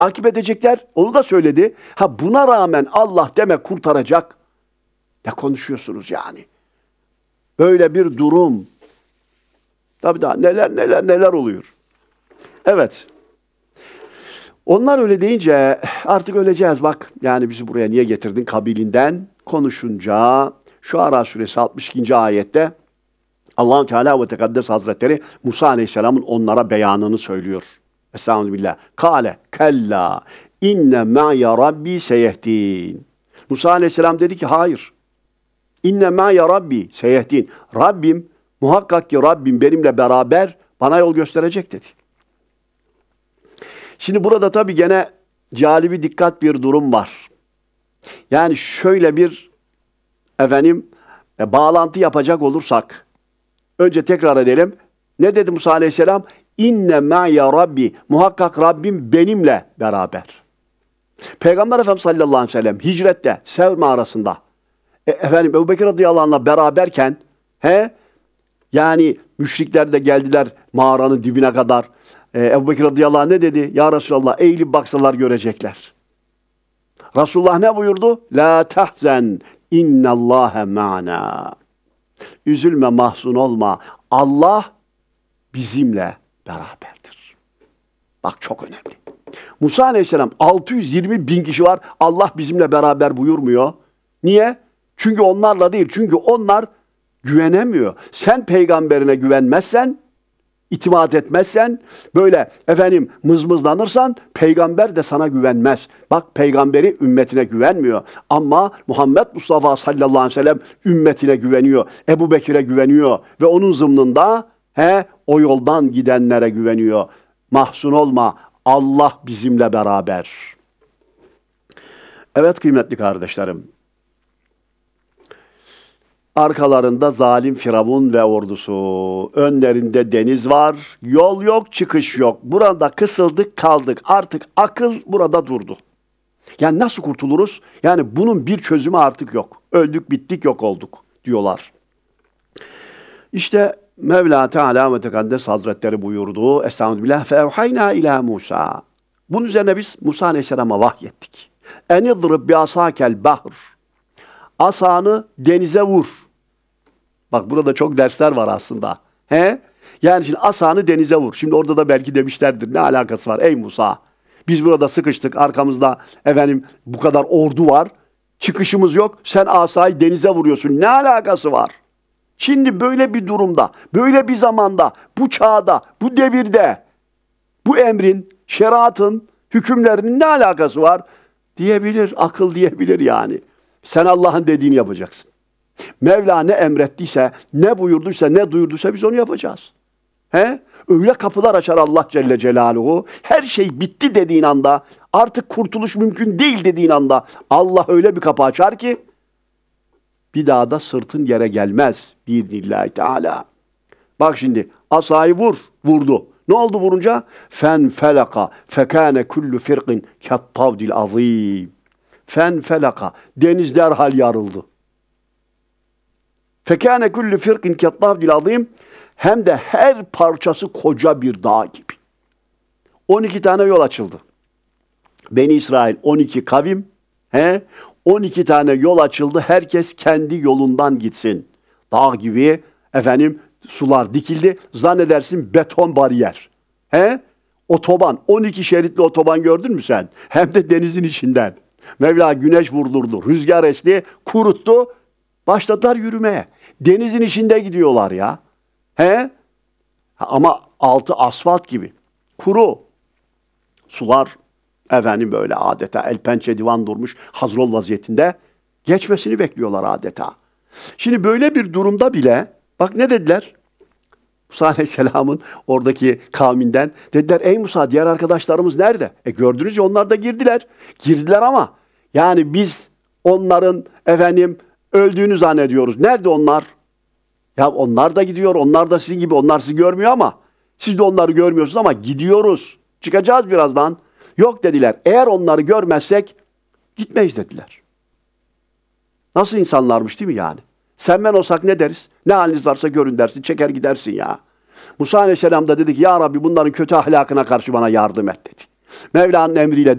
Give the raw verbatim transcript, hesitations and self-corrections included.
takip edecekler. Onu da söyledi. Ha buna rağmen Allah demek kurtaracak. Ne konuşuyorsunuz yani? Böyle bir durum. Tabii daha neler neler neler oluyor. Evet. Onlar öyle deyince artık öleceğiz bak. Yani bizi buraya niye getirdin kabilinden konuşunca Şuara suresi altmış ikinci ayette Allah-u Teala ve Tekaddes Hazretleri Musa Aleyhisselam'ın onlara beyanını söylüyor. Estağfirullah. Kale kella inne ma'ya rabbi seyehdin. Musa Aleyhisselam dedi ki hayır. İnne ma'ya rabbi seyehdin. Rabbim muhakkak ki Rabbim benimle beraber bana yol gösterecek dedi. Şimdi burada tabii gene calibi dikkat bir durum var. Yani şöyle bir efendim e, bağlantı yapacak olursak önce tekrar edelim. Ne dedi Musa Aleyhisselam? İnne ma'ya rabbi. Muhakkak Rabbim benimle beraber. Peygamber Efendimiz sallallahu aleyhi ve sellem hicrette Sevr mağarasında e, efendim Ebu Bekir radıyallahu anh'la beraberken he yani müşrikler de geldiler mağaranın dibine kadar. E, Ebu Bekir radıyallahu anh ne dedi? Ya Resulallah eğilip baksalar görecekler. Resulullah ne buyurdu? La tahzen innallâhe ma'na. Üzülme, mahzun olma. Allah bizimle beraberdir. Bak çok önemli. Musa Aleyhisselam altı yüz yirmi bin kişi var. Allah bizimle beraber buyurmuyor. Niye? Çünkü onlarla değil. Çünkü onlar güvenemiyor. Sen peygamberine güvenmezsen, itimat etmezsen, böyle efendim mızmızlanırsan peygamber de sana güvenmez. Bak peygamberi ümmetine güvenmiyor. Ama Muhammed Mustafa sallallahu aleyhi ve sellem ümmetine güveniyor. Ebu Bekir'e güveniyor ve onun zımnında he o yoldan gidenlere güveniyor. Mahzun olma. Allah bizimle beraber. Evet kıymetli kardeşlerim. Arkalarında zalim Firavun ve ordusu. Önlerinde deniz var. Yol yok, çıkış yok. Burada kısıldık, kaldık. Artık akıl burada durdu. Yani nasıl kurtuluruz? Yani bunun bir çözümü artık yok. Öldük, bittik, yok olduk diyorlar. İşte Mevla Teala ve Tekaddes Hazretleri buyurdu. Estağfirullah. Fevhayna ila Musa. Bunun üzerine biz Musa Aleyhisselam'a vahyettik. Enidrib bi asakel bahr. Asanı denize vur. Bak burada çok dersler var aslında. He? Yani şimdi asanı denize vur. Şimdi orada da belki demişlerdir. Ne alakası var ey Musa? Biz burada sıkıştık. Arkamızda efendim bu kadar ordu var. Çıkışımız yok. Sen asayı denize vuruyorsun. Ne alakası var? Şimdi böyle bir durumda, böyle bir zamanda, bu çağda, bu devirde, bu emrin, şeriatın, hükümlerinin ne alakası var? Diyebilir, akıl diyebilir yani. Sen Allah'ın dediğini yapacaksın. Mevla ne emrettiyse, ne buyurduysa, ne duyurduysa biz onu yapacağız. He? Öyle kapılar açar Allah Celle Celaluhu. Her şey bitti dediğin anda, artık kurtuluş mümkün değil dediğin anda Allah öyle bir kapı açar ki bir daha da sırtın yere gelmez. Biiznillahü Teala. Bak şimdi asayı vur, vurdu. Ne oldu vurunca? Fen felaka fekâne kullu firqin kettavdil azîm. Fen felaka. Deniz derhal yarıldı. Fekâne kullu firqin kettavdil azîm. Hem de her parçası koca bir dağ gibi. on iki tane yol açıldı. Beni İsrail on iki kavim, he? on iki tane yol açıldı. Herkes kendi yolundan gitsin. Dağ gibi efendim sular dikildi. Zannedersin beton bariyer. He? Otoban. on iki şeritli otoban gördün mü sen? Hem de denizin içinden. Mevla güneş vurdurdu. Rüzgar esti. Kuruttu. Başladılar yürümeye. Denizin içinde gidiyorlar ya. He? Ama altı asfalt gibi. Kuru. Sular efendim böyle adeta el pençe divan durmuş hazrol vaziyetinde geçmesini bekliyorlar adeta. Şimdi böyle bir durumda bile bak ne dediler? Musa Aleyhisselam'ın oradaki kavminden dediler ey Musa diğer arkadaşlarımız nerede? E gördünüz ya onlar da girdiler. Girdiler ama yani biz onların efendim öldüğünü zannediyoruz. Nerede onlar? Ya onlar da gidiyor. Onlar da sizin gibi. Onlar sizi görmüyor ama siz de onları görmüyorsunuz ama gidiyoruz. Çıkacağız birazdan. Yok dediler. Eğer onları görmezsek gitmeyiz dediler. Nasıl insanlarmış değil mi yani? Sen ben olsak ne deriz? Ne haliniz varsa görün dersin. Çeker gidersin ya. Musa Aleyhisselam da dedi ki ya Rabbi bunların kötü ahlakına karşı bana yardım et dedi. Mevla'nın emriyle